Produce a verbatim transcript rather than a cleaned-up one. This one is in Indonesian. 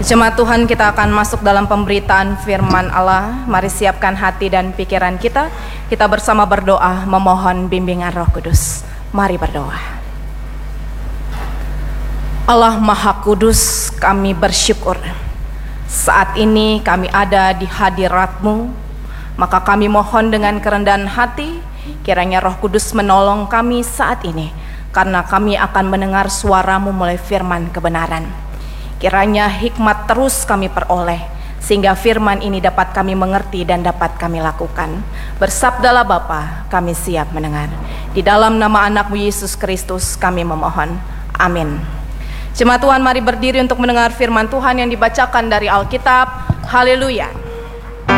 Jemaat Tuhan, kita akan masuk dalam pemberitaan firman Allah. Mari siapkan hati dan pikiran kita. Kita bersama berdoa memohon bimbingan Roh Kudus. Mari berdoa. Allah Maha Kudus, kami bersyukur saat ini kami ada di hadirat-Mu. Maka kami mohon dengan kerendahan hati, kiranya Roh Kudus menolong kami saat ini, karena kami akan mendengar suara-Mu melalui firman kebenaran. Kiranya hikmat terus kami peroleh, sehingga firman ini dapat kami mengerti dan dapat kami lakukan. Bersabdalah Bapa, kami siap mendengar. Di dalam nama anak-Mu Yesus Kristus kami memohon. Amin. Jemaat Tuhan, mari berdiri untuk mendengar firman Tuhan yang dibacakan dari Alkitab. Haleluya.